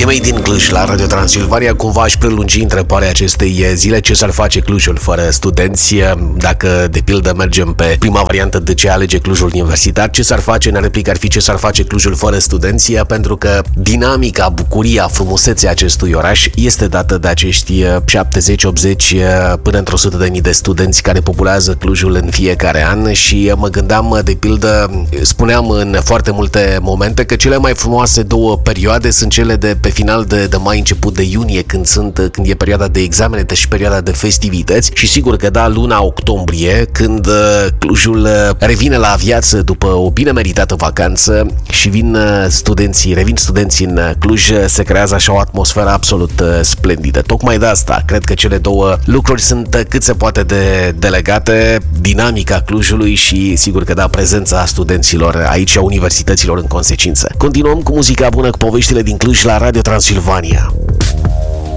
E mai din Cluj la Radio Transilvania. Cumva aș prelungi întrebarea acestei zile: ce s-ar face Clujul fără studenți? Dacă, de pildă, mergem pe prima variantă de ce alege Clujul universitar, ce s-ar face? În replică ar fi: ce s-ar face Clujul fără studenți? Pentru că dinamica, bucuria, frumusețea acestui oraș este dată de acești 70, 80 până într-o 100.000 de studenți care populează Clujul în fiecare an. Și mă gândeam, de pildă, spuneam în foarte multe momente că cele mai frumoase două perioade sunt cele de pe final de mai, început de iunie, când e perioada de examene, deci și perioada de festivități. Și sigur că da, luna octombrie, când Clujul revine la viață după o bine meritată vacanță și revin studenții în Cluj, se creează așa o atmosferă absolut splendidă. Tocmai de asta cred că cele două lucruri sunt cât se poate de legate: dinamica Clujului și sigur că da, prezența studenților aici, a universităților în consecință. Continuăm cu muzica bună, cu poveștile din Cluj la Radio Transilvania.